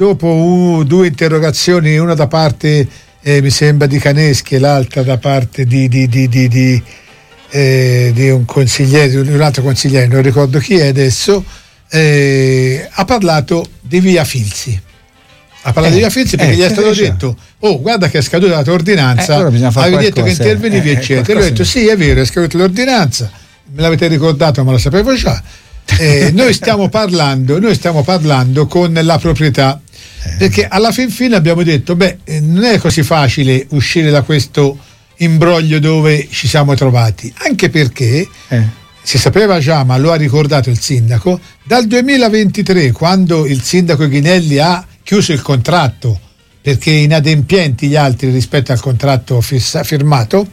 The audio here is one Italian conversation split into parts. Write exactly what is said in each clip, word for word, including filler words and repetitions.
dopo uh, due interrogazioni, una da parte eh, mi sembra di Caneschi e l'altra da parte di, di, di, di, di, eh, di un consigliere, di un altro consigliere, non ricordo chi è adesso, eh, ha parlato di via Filzi. Ha parlato eh, di via Filzi perché eh, gli è stato c'è? detto: oh, guarda che è scaduta la tua ordinanza, eh, allora avevi detto che qualcosa, intervenivi eh, eccetera. E lui ha detto: sì, è vero, è scaduta l'ordinanza, me l'avete ricordato, ma lo sapevo già. Eh, noi stiamo parlando noi stiamo parlando con la proprietà, perché alla fin fine abbiamo detto: beh, non è così facile uscire da questo imbroglio dove ci siamo trovati, anche perché eh. si sapeva già, ma lo ha ricordato il sindaco, dal duemilaventitré, quando il sindaco Ghinelli ha chiuso il contratto perché inadempienti gli altri rispetto al contratto fissa, firmato,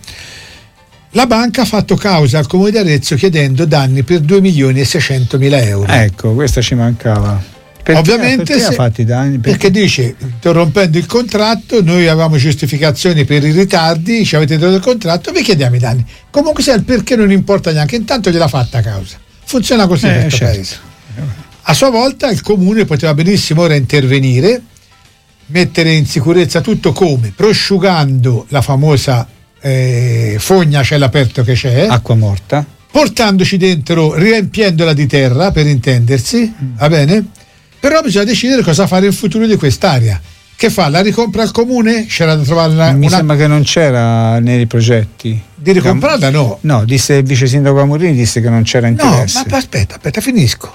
la banca ha fatto causa al Comune di Arezzo chiedendo danni per due milioni e seicentomila euro. Ecco, questa ci mancava. Perché, Ovviamente perché se, ha fatto i danni? Perché? perché dice, interrompendo il contratto, noi avevamo giustificazioni per i ritardi, ci avete dato il contratto, vi chiediamo i danni. Comunque sia, il perché non importa neanche, intanto gliela fatta causa. Funziona così in eh, questo certo. paese. A sua volta il Comune poteva benissimo ora intervenire, mettere in sicurezza tutto, come? Prosciugando la famosa eh, fogna a cielo aperto che c'è, acqua morta, portandoci dentro, riempiendola di terra, per intendersi, mm. va bene? Però bisogna decidere cosa fare in futuro di quest'area. Che fa? La ricompra al Comune? C'era da trovare una, mi una... sembra che non c'era nei progetti di ricomprarla, no? No, disse il vice sindaco Amorini, disse che non c'era interesse. No, ma aspetta, aspetta, finisco.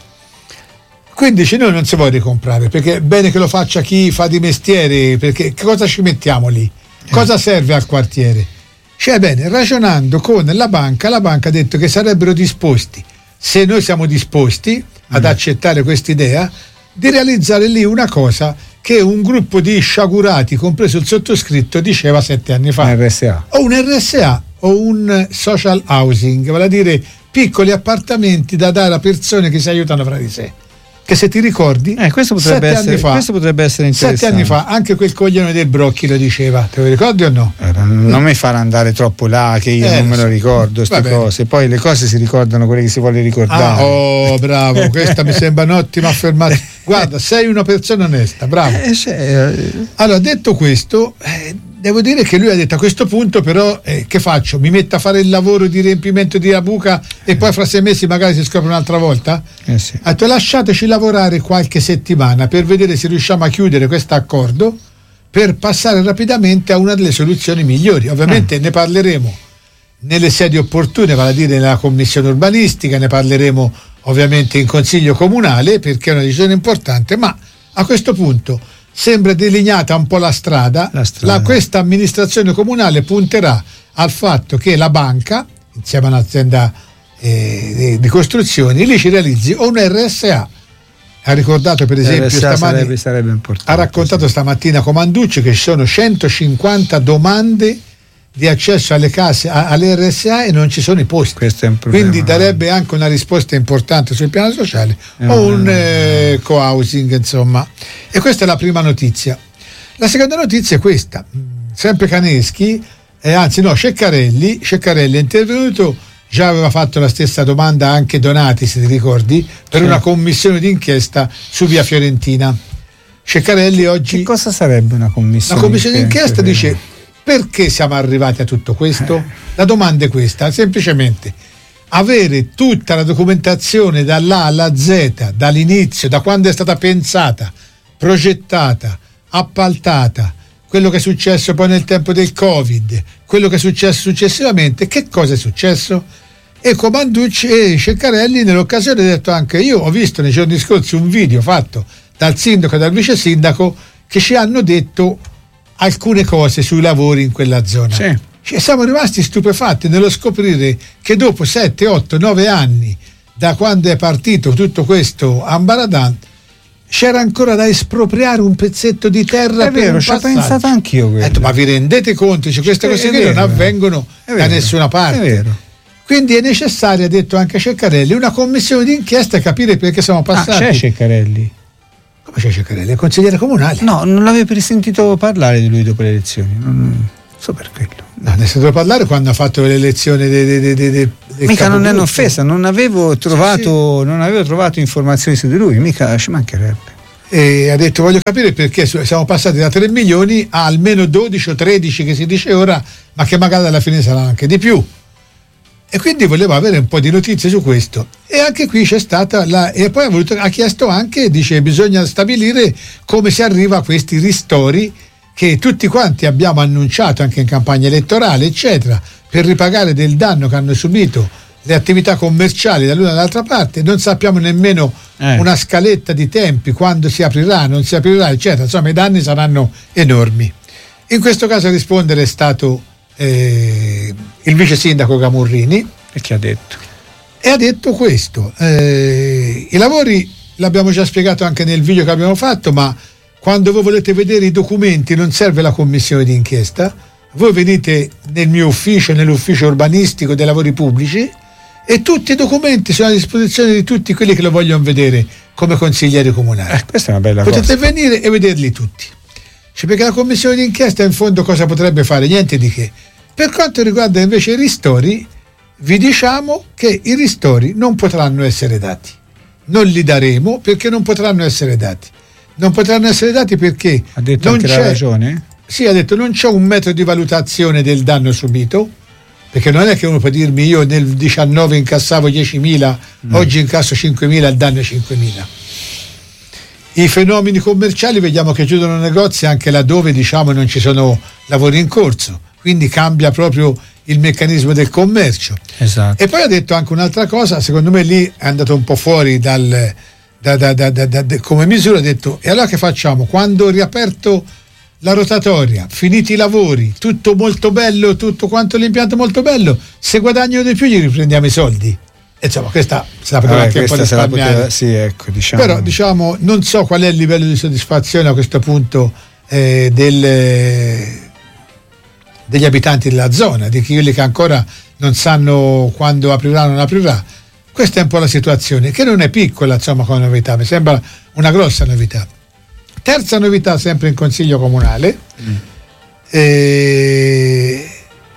Quindi noi non si vuole ricomprare, perché è bene che lo faccia chi fa di mestiere, perché cosa ci mettiamo lì? Cosa eh. serve al quartiere? Cioè, bene, ragionando con la banca, la banca ha detto che sarebbero disposti, se noi siamo disposti ad mm. accettare quest'idea, di realizzare lì una cosa che un gruppo di sciagurati, compreso il sottoscritto, diceva sette anni fa. Un R S A. O un R S A o un social housing, vale a dire piccoli appartamenti da dare a persone che si aiutano fra di sé. Che se ti ricordi, eh, questo, potrebbe sette essere, anni fa, questo potrebbe essere interessante. Sette anni fa anche quel coglione del Brocchi lo diceva, te lo ricordi o no? Eh, non mi farà andare troppo là, che io eh, non me lo ricordo queste cose. Poi le cose si ricordano quelle che si vuole ricordare. Ah, oh, bravo, questa mi sembra un'ottima affermazione. Guarda, sei una persona onesta, bravo. Eh, cioè, allora, detto questo, eh, devo dire che lui ha detto: a questo punto però eh, che faccio? Mi metto a fare il lavoro di riempimento di la buca e eh. poi fra sei mesi magari si scopre un'altra volta? Eh sì. Ha detto: lasciateci lavorare qualche settimana per vedere se riusciamo a chiudere questo accordo, per passare rapidamente a una delle soluzioni migliori. Ovviamente eh. ne parleremo nelle sedi opportune, vale a dire nella commissione urbanistica, ne parleremo ovviamente in consiglio comunale, perché è una decisione importante, ma a questo punto sembra delineata un po' la strada, la strada. La, questa amministrazione comunale punterà al fatto che la banca, insieme a un'azienda eh, di costruzioni, lì ci realizzi o un R S A. Ha ricordato per esempio stamani, sarebbe, sarebbe importante, ha raccontato sì. stamattina Comanducci che ci sono centocinquanta domande di accesso alle case, a, alle R S A, e non ci sono i posti. Questo è un problema. Quindi darebbe anche una risposta importante sul piano sociale eh, o un eh, co-housing, insomma. E questa è la prima notizia. La seconda notizia è questa: sempre Caneschi, eh, anzi no, Ceccarelli, Ceccarelli è intervenuto, già aveva fatto la stessa domanda anche Donati, se ti ricordi, per sì. una commissione d'inchiesta su via Fiorentina. Ceccarelli oggi... Che cosa sarebbe una commissione? Una commissione d'inchiesta dice: perché siamo arrivati a tutto questo? Eh. La domanda è questa, semplicemente avere tutta la documentazione dall'A alla Z, dall'inizio, da quando è stata pensata, progettata, appaltata, quello che è successo poi nel tempo del Covid, quello che è successo successivamente. Che cosa è successo? E Comanducci e Ceccarelli nell'occasione ha detto anche: io ho visto nei giorni scorsi un video fatto dal sindaco e dal vice sindaco che ci hanno detto alcune cose sui lavori in quella zona. Sì. Cioè, siamo rimasti stupefatti nello scoprire che dopo sette, otto, nove anni da quando è partito tutto questo ambaradan c'era ancora da espropriare un pezzetto di terra. È per vero, un ci ho pensato anch'io. Detto, ma vi rendete conto? Cioè, queste cose qui non avvengono da nessuna parte. È vero. Quindi è necessaria, ha detto anche Ceccarelli, una commissione d'inchiesta e capire perché siamo passati. Ah, c'è Ceccarelli? Come c'è Ceccarelli? È consigliere comunale. No, non l'avevo risentito parlare di lui dopo le elezioni. Non so per quello. No, ne è sentito parlare quando ha fatto l'elezione de, de, de, de, de, del mica non è un'offesa, non avevo trovato, sì, sì. non avevo trovato informazioni su di lui, mica ci mancherebbe. E ha detto voglio capire perché siamo passati da tre milioni a almeno dodici o tredici che si dice ora, ma che magari alla fine saranno anche di più. E quindi voleva avere un po' di notizie su questo. E anche qui c'è stata la. E poi ha, voluto, ha chiesto anche, dice, bisogna stabilire come si arriva a questi ristori che tutti quanti abbiamo annunciato anche in campagna elettorale, eccetera, per ripagare del danno che hanno subito le attività commerciali dall'una all'altra parte. Non sappiamo nemmeno eh. una scaletta di tempi, quando si aprirà, non si aprirà, eccetera. Insomma, i danni saranno enormi. In questo caso a rispondere è stato eh, il vice sindaco Camurrini. E che ha detto? E ha detto questo: eh, i lavori l'abbiamo già spiegato anche nel video che abbiamo fatto, ma quando voi volete vedere i documenti non serve la commissione d'inchiesta, voi venite nel mio ufficio, nell'ufficio urbanistico dei lavori pubblici, e tutti i documenti sono a disposizione di tutti quelli che lo vogliono vedere come consiglieri comunali. Eh, questa è una bella Potete cosa. venire e vederli tutti. Cioè, perché la commissione d'inchiesta in fondo cosa potrebbe fare? Niente di che. Per quanto riguarda invece i ristori, vi diciamo che i ristori non potranno essere dati. Non li daremo perché non potranno essere dati. Non potranno essere dati perché ha detto non anche c'è, la ragione? Sì, ha detto non c'è un metodo di valutazione del danno subito, perché non è che uno può dirmi io nel diciannove incassavo diecimila, mm. oggi incasso cinquemila, il danno è cinquemila. I fenomeni commerciali vediamo che chiudono negozi anche laddove diciamo non ci sono lavori in corso, quindi cambia proprio il meccanismo del commercio. Esatto. E poi ha detto anche un'altra cosa, secondo me lì è andato un po' fuori dal, da, da, da, da, da, come misura, ha detto e allora che facciamo? Quando ho riaperto la rotatoria, finiti i lavori, tutto molto bello, tutto quanto l'impianto molto bello, se guadagnano di più gli riprendiamo i soldi. E insomma questa se la poteva anche un po' risparmiare. Sì, ecco, diciamo. Però diciamo non so qual è il livello di soddisfazione a questo punto eh, del, degli abitanti della zona, di quelli che ancora non sanno quando aprirà o non aprirà. Questa è un po' la situazione, che non è piccola insomma come novità, mi sembra una grossa novità. Terza novità sempre in Consiglio Comunale, mm. eh,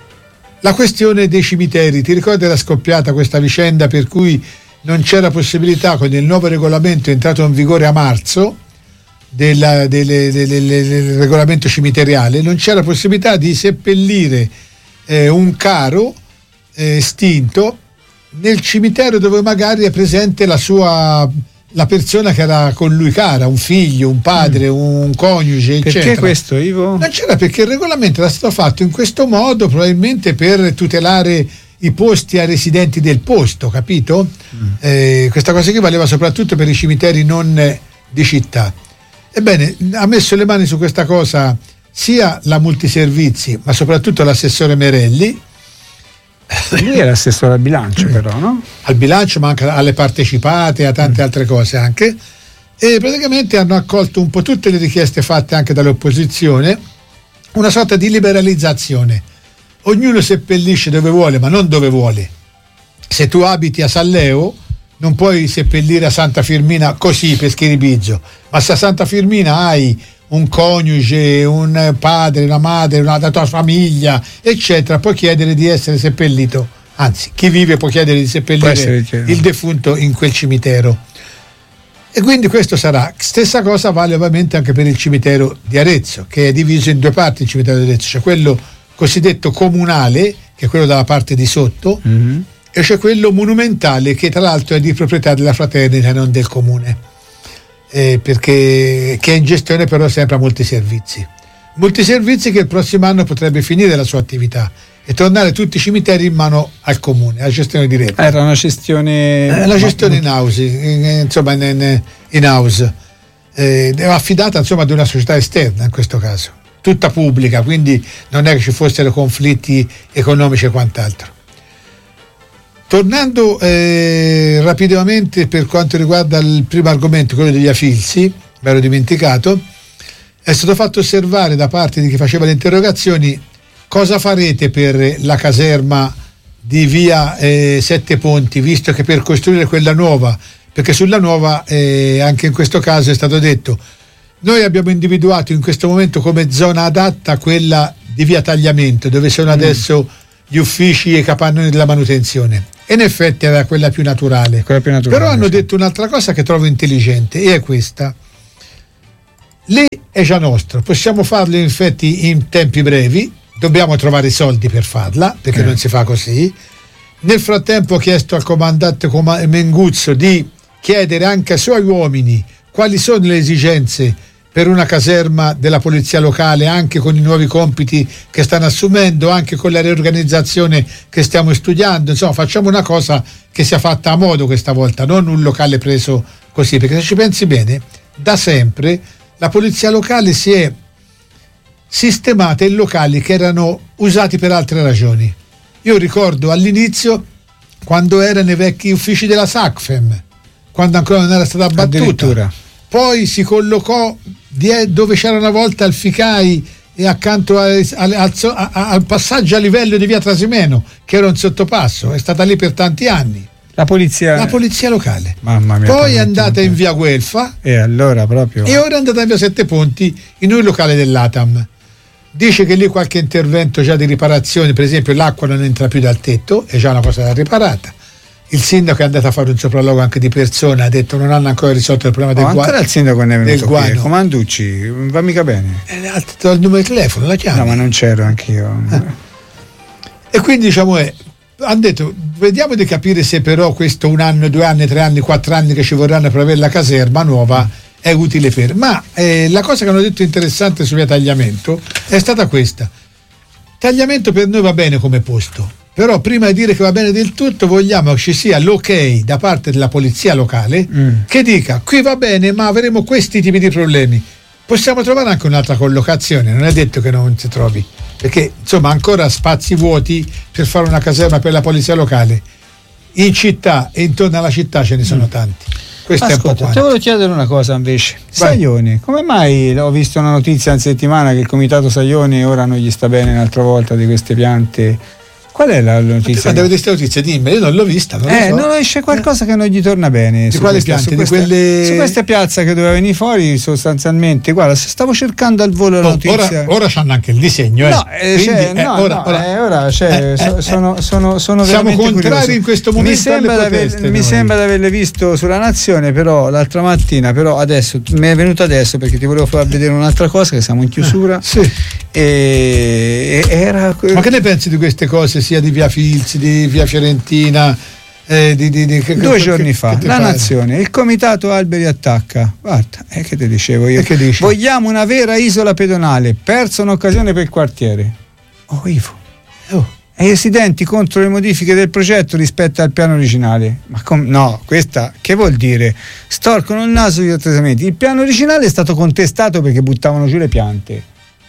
la questione dei cimiteri. Ti ricordi era scoppiata questa vicenda per cui non c'era possibilità, con il nuovo regolamento entrato in vigore a marzo della, delle, delle, delle, del regolamento cimiteriale, non c'era possibilità di seppellire eh, un caro eh, estinto nel cimitero dove magari è presente la sua la persona che era con lui cara, un figlio, un padre, mm. un coniuge, eccetera. Perché questo, Ivo? Non c'era, perché il regolamento era stato fatto in questo modo probabilmente per tutelare i posti ai residenti del posto, capito? Mm. Eh, questa cosa qui valeva soprattutto per i cimiteri non di città. Ebbene, ha messo le mani su questa cosa sia la Multiservizi, ma soprattutto l'assessore Merelli. Lui è l'assessore al bilancio però, no? Al bilancio, ma anche alle partecipate, a tante mm. altre cose anche, e praticamente hanno accolto un po' tutte le richieste fatte anche dall'opposizione, una sorta di liberalizzazione. Ognuno seppellisce dove vuole, ma non dove vuole. Se tu abiti a San Leo non puoi seppellire a Santa Firmina così per schiribizzo, ma se a Santa Firmina hai un coniuge, un padre, una madre, una tua famiglia, eccetera, può chiedere di essere seppellito, anzi chi vive può chiedere di seppellire il defunto in quel cimitero. E quindi questo sarà. Stessa cosa vale ovviamente anche per il cimitero di Arezzo, che è diviso in due parti il cimitero di Arezzo, c'è quello cosiddetto comunale, che è quello dalla parte di sotto, mm-hmm. e c'è quello monumentale, che tra l'altro è di proprietà della fraternita e non del comune. Eh, perché che è in gestione però sempre a Multiservizi Multiservizi che il prossimo anno potrebbe finire la sua attività e tornare tutti i cimiteri in mano al comune, alla gestione diretta. Era una gestione eh, la gestione in house, in, insomma in, in house eh, è affidata insomma ad una società esterna, in questo caso tutta pubblica, quindi non è che ci fossero conflitti economici e quant'altro. Tornando eh, rapidamente per quanto riguarda il primo argomento, quello degli Afilsi, mi ero dimenticato, è stato fatto osservare da parte di chi faceva le interrogazioni cosa farete per la caserma di via eh, Sette Ponti, visto che per costruire quella nuova, perché sulla nuova eh, anche in questo caso è stato detto noi abbiamo individuato in questo momento come zona adatta quella di via Tagliamento, dove sono mm. adesso gli uffici e i capannoni della manutenzione, e in effetti era quella più naturale, quella più naturale però hanno sì. detto un'altra cosa che trovo intelligente, e è questa: lì è già nostro, possiamo farlo in effetti in tempi brevi, dobbiamo trovare i soldi per farla, perché eh. non si fa così. Nel frattempo ho chiesto al comandante Menguzzo di chiedere anche ai suoi uomini quali sono le esigenze per una caserma della polizia locale, anche con i nuovi compiti che stanno assumendo, anche con la riorganizzazione che stiamo studiando. Insomma, facciamo una cosa che sia fatta a modo questa volta, non un locale preso così, perché se ci pensi bene, da sempre la polizia locale si è sistemata in locali che erano usati per altre ragioni. Io ricordo all'inizio, quando era nei vecchi uffici della SACFEM, quando ancora non era stata abbattuta, poi si collocò dove c'era una volta il Ficai e accanto al, al, al, al passaggio a livello di via Trasimeno, che era un sottopasso, è stata lì per tanti anni. La polizia, la polizia locale. Mamma mia, poi è andata in via Guelfa e allora proprio e ora è andata in via Sette Ponti, in un locale dell'A T A M. Dice che lì qualche intervento già di riparazione, per esempio l'acqua non entra più dal tetto, è già una cosa riparata. Il sindaco è andato a fare un sopralluogo anche di persona, ha detto non hanno ancora risolto il problema no, del guano. Ancora il sindaco ne è venuto qui, Comanducci, va mica bene. Eh, do il numero di telefono, la chiamo. No, ma non c'ero anch'io. Eh. E quindi diciamo è, hanno detto vediamo di capire se però questo un anno, due anni, tre anni, quattro anni che ci vorranno per avere la caserma nuova è utile per. Ma eh, la cosa che hanno detto interessante sul tagliamento è stata questa. Tagliamento per noi va bene come posto, però prima di dire che va bene del tutto vogliamo che ci sia l'ok da parte della polizia locale mm. che dica qui va bene ma avremo questi tipi di problemi, possiamo trovare anche un'altra collocazione, non è detto che non si trovi, perché insomma ancora spazi vuoti per fare una caserma per la polizia locale in città e intorno alla città ce ne sono mm. tanti. Questo Ascolta, è un po' ti volevo chiedere una cosa invece. Vai. Saglioni, come mai ho visto una notizia in settimana che il comitato Saglioni ora non gli sta bene un'altra volta di queste piante? Qual è la notizia? Quando avete queste notizie, dimmi, io non l'ho vista. Non eh, lo so. non esce qualcosa eh. che non gli torna bene. Di quale questa, piante? Di queste, quelle... Su queste piazze che doveva venire fuori sostanzialmente. Guarda, se stavo cercando al volo la oh, notizia. Ora, ora c'hanno anche il disegno. Eh. No, eh, Quindi, c'è, eh, no, ora, no, ora, eh, ora c'è, eh, so, eh, sono, sono, sono siamo veramente contrari curioso. in questo momento. Mi sembra, proteste, mi sembra di averle visto sulla Nazione, però l'altra mattina, però adesso mi è venuto adesso perché ti volevo far vedere un'altra cosa, che siamo in chiusura. Ah, sì. e, e era... Ma che ne pensi di queste cose, sia di via Filzi, di via Fiorentina? Eh, di, di, di, che, Due che, giorni che, fa, che la fai? Nazione, il comitato Alberi attacca. Guarda, è eh, che ti dicevo io. E che dici? Vogliamo una vera isola pedonale, persa un'occasione per il quartiere. Oh, Ivo. Oh. E i residenti contro le modifiche del progetto rispetto al piano originale. Ma com- no, questa che vuol dire? Storcono il naso gli attrasamenti. Il piano originale è stato contestato perché buttavano giù le piante.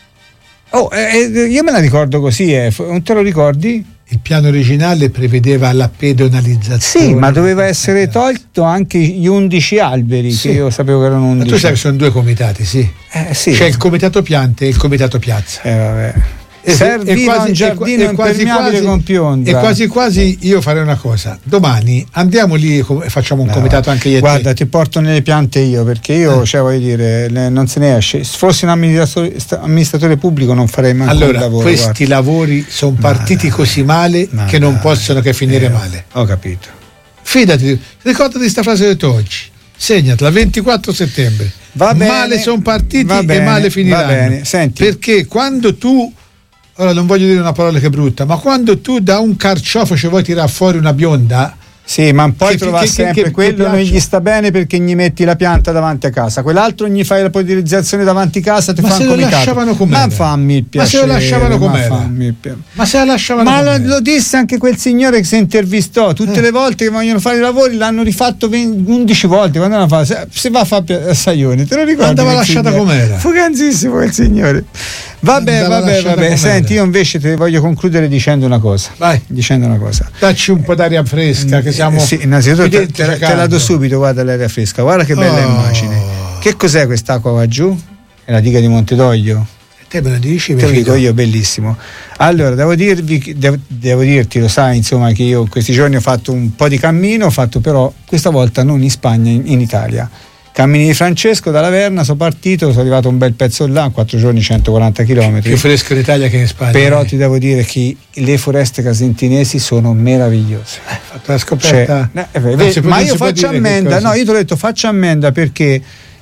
Oh, eh, io me la ricordo così, eh. Non te lo ricordi? Il piano originale prevedeva la pedonalizzazione. Sì, ma doveva essere tolto anche gli undici alberi, sì. Che io sapevo che erano undici. Ma tu sai che sono due comitati, sì. Eh, sì. C'è il comitato piante e il comitato piazza. Eh, vabbè. E serviva quasi, un giardino e quasi, impermeabile quasi, con pionda. E quasi quasi io farei una cosa, domani andiamo lì e facciamo un no, comitato anche io. Guarda, ti porto nelle piante io, perché io, eh. cioè voglio dire, non se ne esce. Se fossi un amministratore, amministratore pubblico non farei mai allora, un lavoro. Questi guarda. lavori sono partiti ma così male ma che non possono che finire eh, male. Ho capito. Fidati, ricordati questa frase che ho detto oggi. Segnatela, ventiquattro settembre. Va bene, male sono partiti bene, e male finiranno. Va bene. Senti. Perché quando tu ora non voglio dire una parola che è brutta, ma quando tu da un carciofo ci vuoi tirare fuori una bionda, sì, ma poi che, trova che, sempre che, quello che non gli sta bene perché gli metti la pianta davanti a casa, quell'altro gli fai la podilizzazione davanti a casa, ti ma fa se un lo comitato. lasciavano com'era. Ma fammi il piacere, ma se lo lasciavano com'era, ma, ma se la lasciavano ma com'era. Lo, lo disse anche quel signore che si intervistò tutte eh. le volte che vogliono fare i lavori l'hanno rifatto undici volte quando hanno fatto, se, se va a fare a Saglioni te lo ricordi, andava lasciata com'era, fuganzissimo quel signore. Vabbè, vabbè, vabbè. Senti, io invece te voglio concludere dicendo una cosa. Vai. Dicendo una cosa. Dacci un po' d'aria fresca, che siamo. Eh, sì, innanzitutto te, te, te la do subito, guarda l'aria fresca. Guarda che bella oh. immagine. Che cos'è quest'acqua qua giù? È la diga di Montedoglio. Te me lo dici? Te lo dico io, bellissimo. Allora, devo dirvi, devo, devo dirti, lo sai, insomma, che io questi giorni ho fatto un po' di cammino, ho fatto però questa volta non in Spagna, in, in Italia. Cammini di Francesco dalla Verna, sono partito, sono arrivato un bel pezzo là, quattro giorni, centoquaranta chilometri. Più fresco in Italia che in Spagna. Però eh. ti devo dire che le foreste casentinesi sono meravigliose. Hai fatto la scoperta. Cioè, eh, eh, ma io faccio ammenda, no, io ti ho detto faccio ammenda perché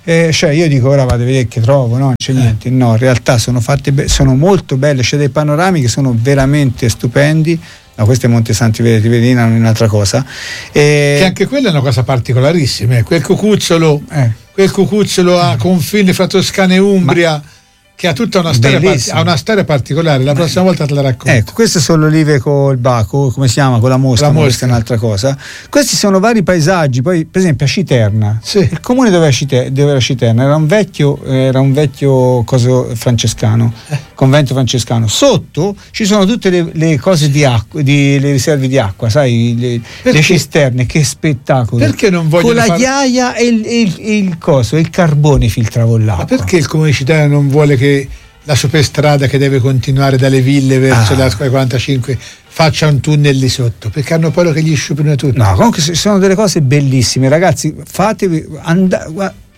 Eh, cioè io dico ora vado a vedere che trovo, no? Non c'è niente. No, in realtà sono fatte be- sono molto belle, c'è dei panorami che sono veramente stupendi. No, questo è Monte Santi Veterina, non è un'altra cosa. E... Che anche quella è una cosa particolarissima, eh. quel cucuzzolo, eh. quel cucuzzolo a confine fra Toscana e Umbria. Ma... che ha tutta una storia, part- ha una storia particolare, la prossima volta te la racconto. Ecco, queste sono le olive col baco, come si chiama, con la mosca, la questa è un'altra cosa. Questi sono vari paesaggi, poi per esempio a Citerna, sì. il comune dove, Citer- dove era Citerna era un vecchio, era un vecchio coso francescano, eh. convento francescano. Sotto ci sono tutte le, le cose di acqua, di, le riserve di acqua, sai, le, le cisterne, che spettacolo. Perché non vogliono con la far... ghiaia e il, il, il coso, il carbone filtravo l'acqua. Ma perché il comune di Citerna non vuole che la superstrada che deve continuare dalle ville verso ah. la scuola quarantacinque faccia un tunnel lì sotto? Perché hanno paura che gli sciupino tutto. No, comunque ci sono delle cose bellissime, ragazzi, fatevi andare.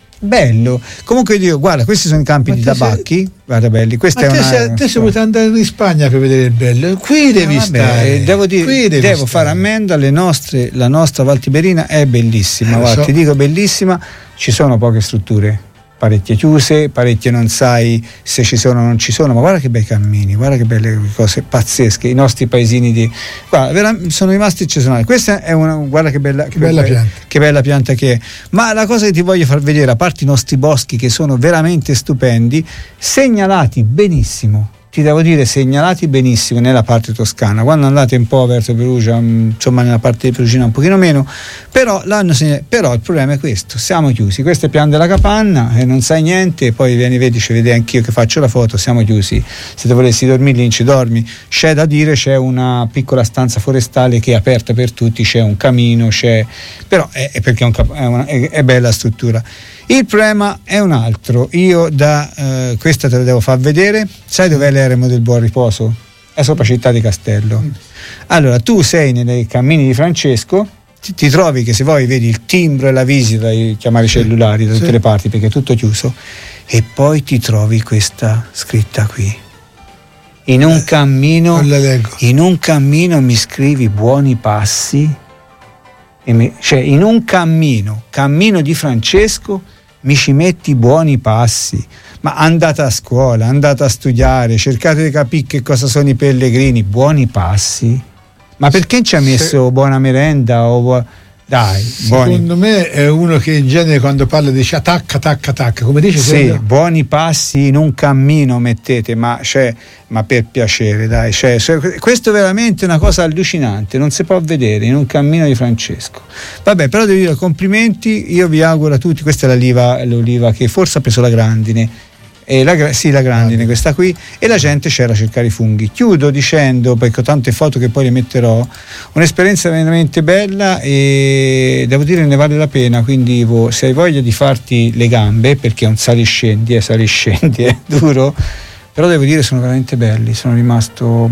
Bello. Comunque io dico, guarda, questi sono i campi ma di tabacchi, sei... guarda belli. Questa ma è te una, sei, te sei voluto andare in Spagna per vedere il bello. Qui devi ah, stare. Devo dire, devi devo stare. fare ammenda, le nostre, la nostra Val Tiberina è bellissima, eh, guarda, so. Ti dico bellissima, ci sono poche strutture. Parecchie chiuse, parecchie non sai se ci sono o non ci sono, ma guarda che bei cammini, guarda che belle cose pazzesche, i nostri paesini di guarda, vera, sono rimasti eccezionali. Questa è una, guarda che bella, che, che bella pianta, che bella pianta che è. Ma la cosa che ti voglio far vedere, a parte i nostri boschi che sono veramente stupendi, segnalati benissimo. Ti devo dire, segnalati benissimo nella parte toscana. Quando andate un po' verso Perugia, insomma nella parte di Perugina un pochino meno, però l'hanno segnalato. Però il problema è questo, siamo chiusi, questo è Pian della Capanna e non sai niente, poi vieni, vedi, ci vedi anch'io che faccio la foto, siamo chiusi. Se tu volessi dormire lì, ci dormi. C'è da dire, c'è una piccola stanza forestale che è aperta per tutti, c'è un camino, c'è però è, è perché è, un cap- è, una, è, è bella struttura. Il problema è un altro, io da eh, questa te la devo far vedere, sai dov'è l'eremo del Buon Riposo? È sopra Città di Castello. Allora tu sei nei cammini di Francesco, ti, ti trovi che se vuoi vedi il timbro e la visita, i chiamare i cellulari da tutte sì. le parti perché è tutto chiuso, e poi ti trovi questa scritta qui. In un cammino, in un cammino mi scrivi buoni passi, e mi, cioè in un cammino, cammino di Francesco, mi ci metti buoni passi. Ma andate a scuola, andate a studiare, cercate di capire che cosa sono i pellegrini, buoni passi. Ma perché ci ha messo Se... buona merenda o dai, secondo buoni. me è uno che in genere quando parla dice attacca, attacca, attacca, come dice sì, quello? Buoni passi in un cammino mettete, ma cioè, ma per piacere, dai, cioè, cioè, questo è veramente una cosa allucinante, non si può vedere in un cammino di Francesco. Vabbè, però devo dire complimenti, io vi auguro a tutti, questa è l'oliva, l'oliva che forse ha preso la grandine. E la, sì, la grandine, questa qui, e la gente c'era a cercare i funghi. Chiudo dicendo, perché ho tante foto che poi le metterò, un'esperienza veramente bella e devo dire ne vale la pena, quindi vo, se hai voglia di farti le gambe, perché è un saliscendi, è saliscendi, è duro, però devo dire sono veramente belli, sono rimasto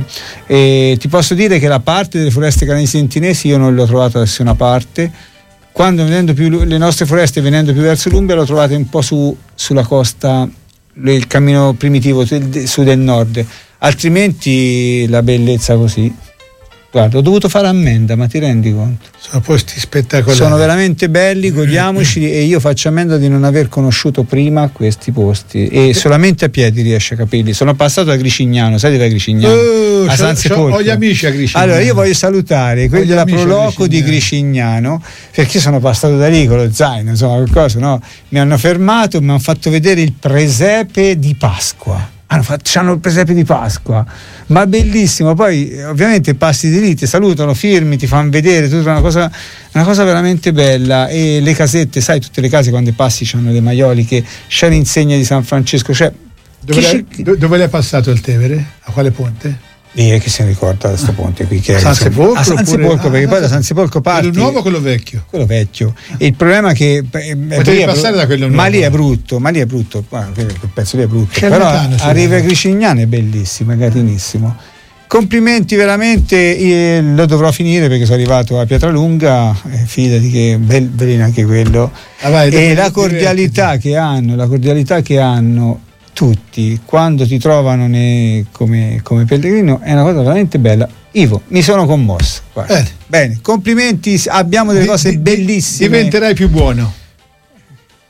e ti posso dire che la parte delle foreste canadesi sentinesi io non l'ho trovata da nessuna parte. Quando venendo più le nostre foreste venendo più verso l'Umbria l'ho trovata un po' su, sulla costa, il cammino primitivo su del nord, altrimenti la bellezza così, guarda, ho dovuto fare ammenda, ma ti rendi conto? Sono posti spettacolari, sono veramente belli, godiamoceli e io faccio ammenda di non aver conosciuto prima questi posti e solamente a piedi riesci a capirli. Sono passato a Gricignano, sai dove è Gricignano? Oh, a San Sepolcro. Ho gli amici a Gricignano. Allora io voglio salutare quelli della Proloco di Gricignano, perché sono passato da lì con lo zaino, insomma qualcosa, no? Mi hanno fermato, mi hanno fatto vedere il presepe di Pasqua. Hanno fatto, hanno il presepe di Pasqua, ma bellissimo. Poi ovviamente passi di lì, ti salutano, firmi, ti fanno vedere tutta una cosa, una cosa veramente bella. E le casette, sai, tutte le case quando passi c'hanno le maioliche, c'è l'insegna di San Francesco, cioè, dove, lei, ci... dove lei è passato il Tevere? A quale ponte? Eh, che si ricorda questo ponte qui che a San Sepolcro, a San Sepolcro, perché ah, poi da San Sepolcro parti quello nuovo o quello vecchio? Quello vecchio. E il problema è che potevi passare da quello nuovo, ma lì è brutto, ma lì è brutto, ah, quel pezzo lì è brutto, c'è però lontano, arriva a Gricignano è bellissimo, è carinissimo. Complimenti veramente, io lo dovrò finire perché sono arrivato a Pietralunga, eh, fidati che bel, bellino anche quello. Ah, vai, e la cordialità che hanno, la cordialità che hanno tutti quando ti trovano ne, come, come pellegrino è una cosa veramente bella. Ivo, mi sono commosso. Bene. Bene, complimenti, abbiamo delle cose di, bellissime. Diventerai più buono.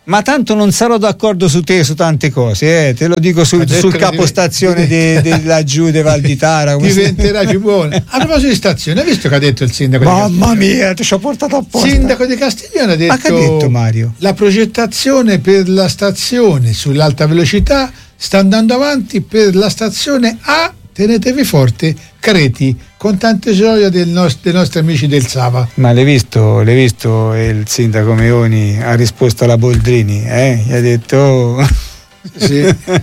Ma tanto non sarò d'accordo su te su tante cose, eh? Te lo dico su, sul capostazione de, de, laggiù di Val di Tara. Diventerai più buono. A proposito di stazione, hai visto che ha detto il sindaco? Mamma mia, ti ci ho portato apposta. Il sindaco di Castiglione ha detto, ma che ha detto Mario? La progettazione per la stazione sull'alta velocità sta andando avanti per la stazione A. Tenetevi forte, Careti, con tante gioie del nost- dei nostri amici del Sava. Ma l'hai visto, l'hai visto il sindaco Meoni ha risposto alla Boldrini, eh? Gli ha detto oh. Sì.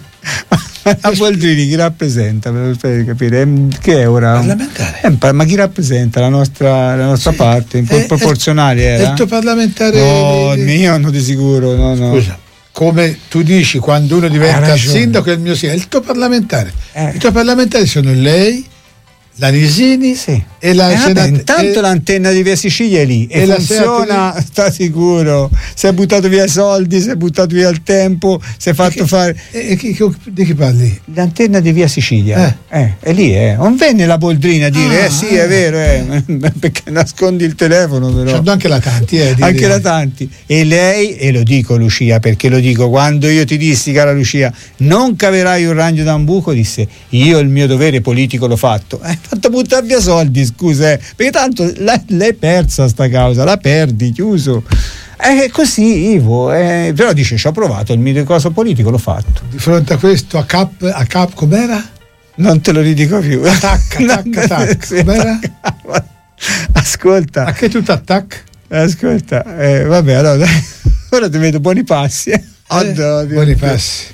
La Boldrini chi rappresenta? Per capire che è ora? Parlamentare. Eh, ma chi rappresenta la nostra, la nostra sì. parte? In eh, proporzionale è, era? È il tuo parlamentare. No, il mio no di sicuro, no, no. Scusa. Come tu dici, quando uno diventa sindaco è il mio sindaco, è il tuo parlamentare. Eh. I tuoi parlamentari sono lei, la Nisini sì. e la eh, senat- intanto e l'antenna di Via Sicilia è lì e, e funziona, senat- sta sicuro. Si è buttato via soldi, si è buttato via il tempo, si è fatto che, fare. E, e chi, di chi parli? L'antenna di Via Sicilia, eh. Eh, è lì, eh. Non venne la Boldrini a dire, ah, eh sì, è vero, eh. Perché nascondi il telefono, però. C'è anche la Tanti, eh. Anche dire. la Tanti. E lei, e lo dico Lucia, perché lo dico, quando io ti dissi, cara Lucia, non caverai un ragno da un buco, disse, io il mio dovere politico l'ho fatto. Eh, fatto buttare via soldi, scusa, eh. Perché tanto l'hai persa sta causa, la perdi, chiuso. È così, Ivo, eh, però dice ci ho provato, il mio coso politico l'ho fatto. Di fronte a questo, a Cap, a Cap com'era? Non te lo ridico più. Attacca, attacca, attacca. Com'era? Ascolta. A che tutto attacca? Ascolta, eh, vabbè, allora dai, ora ti vedo buoni passi. Eh? Eh, buoni passi.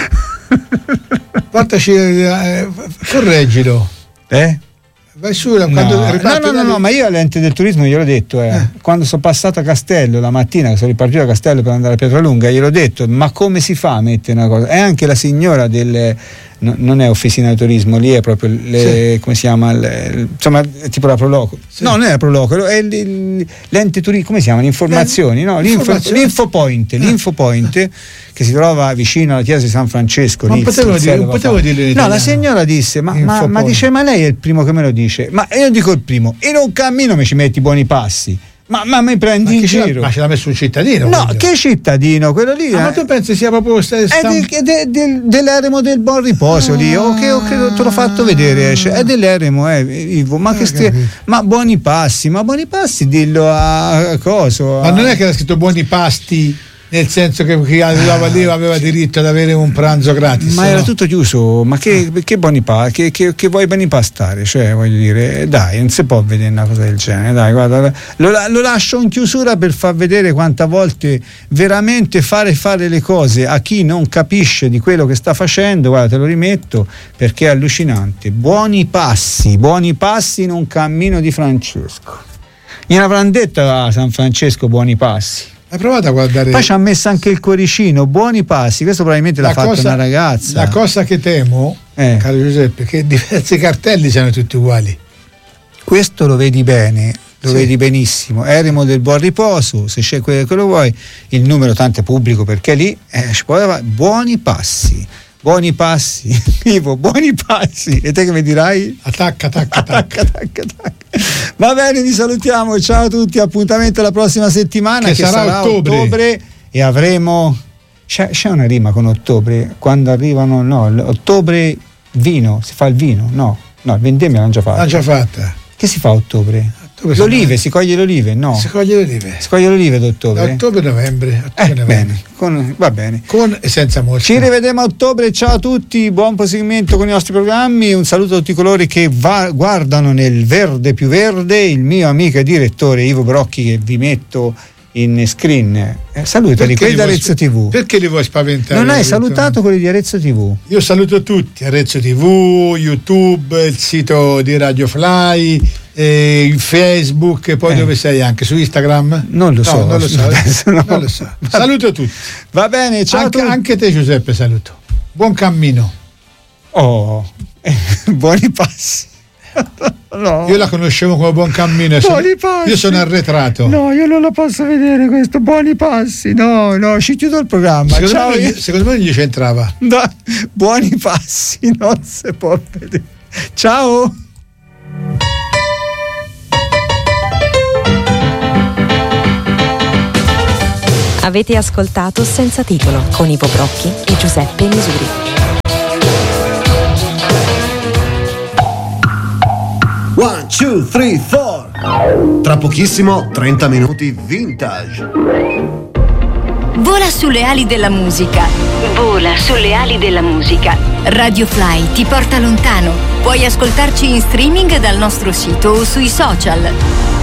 Portaci, eh, correggilo. Eh? Vai su, quando no, no, no, no, no, ma io all'ente del turismo gliel'ho detto, eh, eh. quando sono passato a Castello la mattina, che sono ripartito a Castello per andare a Pietralunga, gliel'ho detto, ma come si fa a mettere una cosa? E anche la signora del, no, non è officina di turismo, lì è proprio le, sì. come si chiama, le, insomma è tipo la Proloco, sì. no non è la Proloco, è l'ente turismo, come si chiama? Le informazioni, no? L'info, l'infopoint, eh. l'infopoint che si trova vicino alla chiesa di San Francesco. Ma potevo dire, non potevo dire no, la signora disse, ma, ma, ma dice, ma lei è il primo che me lo dice, ma io dico il primo, in un cammino mi ci metti buoni passi. Ma, ma mi prendi ma in giro? Ma ce l'ha messo un cittadino? No, quindi. Che cittadino? Quello lì. Ah, eh. Ma tu pensi sia proprio sta, sta... È del, de, de, dell'eremo del buon riposo ah, lì. Oh, che, oh, che te l'ho fatto vedere. Cioè, è dell'eremo, eh, Ivo. Ma, ah, che sti... ma buoni passi, ma buoni passi, dillo a coso. A... Ma non è che era scritto buoni pasti? Nel senso che chi arrivava lì aveva diritto ad avere un pranzo gratis. Ma no? era tutto chiuso, ma che, che buoni pa, che, che, che vuoi benipastare? Cioè, voglio dire, dai, non si può vedere una cosa del genere. Dai, guarda, lo, lo lascio in chiusura per far vedere quanta volte veramente fare fare le cose a chi non capisce di quello che sta facendo. Guarda, te lo rimetto perché è allucinante. Buoni passi, buoni passi in un cammino di Francesco. Gliene avranno detto a San Francesco buoni passi. Hai provato a guardare? Poi ci ha messo anche il cuoricino, buoni passi, questo probabilmente l'ha fatto una ragazza. La cosa che temo, eh. caro Giuseppe, è che diversi cartelli siano tutti uguali. Questo lo vedi bene, lo sì. vedi benissimo. Eremo del buon riposo, se c'è quello che lo vuoi, il numero tanto è pubblico perché lì eh, ci può avere buoni passi. Buoni passi, Ivo, buoni passi. E te che mi dirai? Attacca, attacca, attacca. attacca, attacca. Va bene, vi salutiamo. Ciao a tutti. Appuntamento la prossima settimana che, che sarà, sarà ottobre. ottobre e avremo. C'è, c'è una rima con ottobre. Quando arrivano, no, ottobre vino. Si fa il vino? No, no, il vendemmia l'hanno già fatta. L'hanno già fatta. Che si fa a ottobre? L'olive, si coglie le olive? No. Si coglie le olive. Si coglie le olive ad ottobre? Da ottobre novembre. Ottobre, eh, novembre. Bene, con, va bene. Con e senza mosca. Ci rivediamo a ottobre, ciao a tutti, buon proseguimento con i nostri programmi, un saluto a tutti coloro che va, guardano nel verde più verde, il mio amico e direttore Ivo Brocchi che vi metto in screen. Eh, salutali, quelli di Arezzo tivù. Perché li vuoi spaventare? Non hai salutato quelli di Arezzo tivù? Io saluto tutti, Arezzo tivù, YouTube, il sito di Radio Fly, eh, il Facebook, e poi eh. dove sei anche? Su Instagram? Non lo no, so. Non lo so. no. non lo so. Saluto tutti. Va bene, ciao anche, a tutti. Anche te Giuseppe saluto. Buon cammino. Oh, buoni passi. No. Io la conoscevo come buon cammino. Buoni passi. Io sono arretrato. No, io non lo posso vedere questo. Buoni passi. No, no, ci chiudo il programma. Secondo, Ciao, me, io... secondo me non gli c'entrava. No, buoni passi, non si può vedere. Ciao. Avete ascoltato Senza Titolo con Ivo Brocchi e Giuseppe Misuri. One, two, three, four. Tra pochissimo trenta minuti vintage. Vola sulle ali della musica. Vola sulle ali della musica. Radio Fly ti porta lontano. Puoi ascoltarci in streaming dal nostro sito o sui social.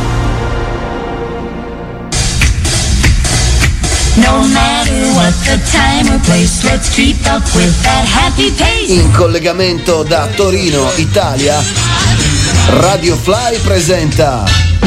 No matter what the time or place, let's keep up with that happy pace. In collegamento da Torino, Italia, Radio Fly presenta